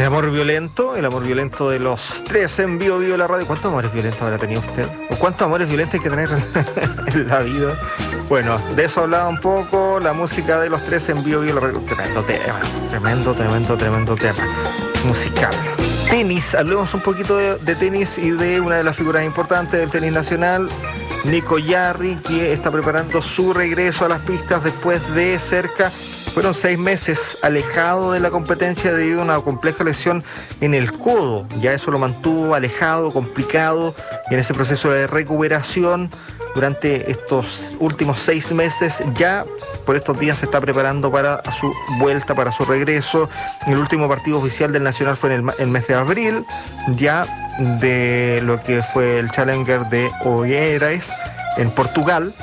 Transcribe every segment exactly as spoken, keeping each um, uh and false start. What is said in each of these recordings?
El amor violento, el amor violento de los tres en Bio Bio la radio. ¿Cuántos amores violentos habrá tenido usted? ¿O cuántos amores violentos hay que tener en la vida? Bueno, de eso hablaba un poco la música de los tres en Bio Bio la radio. Tremendo tema, tremendo, tremendo, tremendo tema musical. Tenis, hablemos un poquito de, de tenis y de una de las figuras importantes del tenis nacional, Nico Yarri, que está preparando su regreso a las pistas después de cerca, fueron seis meses alejado de la competencia debido a una compleja lesión en el codo. Ya eso lo mantuvo alejado, complicado, y en ese proceso de recuperación durante estos últimos seis meses, ya por estos días se está preparando para su vuelta, para su regreso. El último partido oficial del Nacional fue en el, el mes de abril, ya de lo que fue el Challenger de Oeiras en Portugal.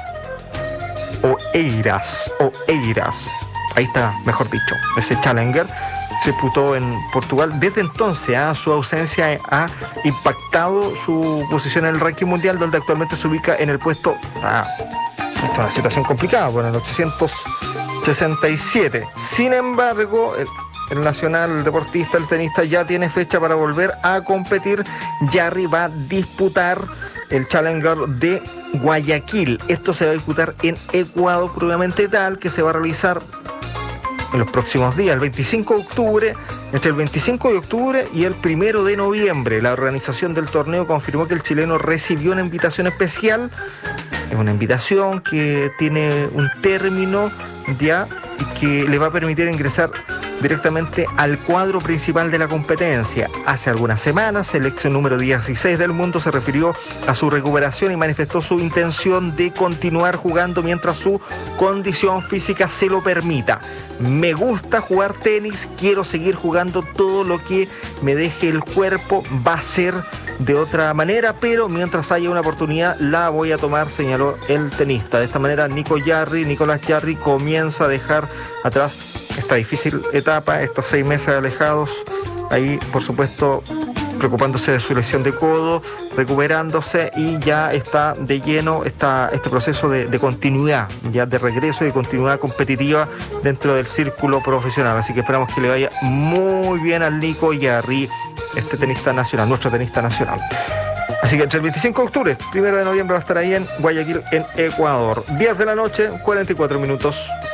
Oeiras, Oeiras, ahí está, mejor dicho, ese Challenger se disputó en Portugal. Desde entonces, ¿eh? su ausencia ha impactado su posición en el ranking mundial, donde actualmente se ubica en el puesto, ah, esta es una situación complicada, bueno, en el ochocientos sesenta y siete. Sin embargo, el, el nacional, el deportista, el tenista, ya tiene fecha para volver a competir. Yarri va a disputar el Challenger de Guayaquil. Esto se va a disputar en Ecuador, propiamente tal, que se va a realizar en los próximos días, el veinticinco de octubre, entre el veinticinco de octubre y el primero de noviembre. La organización del torneo confirmó que el chileno recibió una invitación especial. Es una invitación que tiene un término ya y que le va a permitir ingresar directamente al cuadro principal de la competencia. Hace algunas semanas, el ex número dieciséis del mundo se refirió a su recuperación y manifestó su intención de continuar jugando mientras su condición física se lo permita. Me gusta jugar tenis, quiero seguir jugando todo lo que me deje el cuerpo, va a ser de otra manera, pero mientras haya una oportunidad la voy a tomar, señaló el tenista. De esta manera, Nico Yarri, Nicolás Yarri, comienza a dejar atrás esta difícil etapa, estos seis meses alejados, ahí por supuesto preocupándose de su lesión de codo, recuperándose, y ya está de lleno esta, este proceso de, de continuidad, ya de regreso y continuidad competitiva dentro del círculo profesional. Así que esperamos que le vaya muy bien al Nico Yarri, este tenista nacional, nuestro tenista nacional. Así que entre el veinticinco de octubre, primero de noviembre va a estar ahí en Guayaquil, en Ecuador. diez de la noche, cuarenta y cuatro minutos.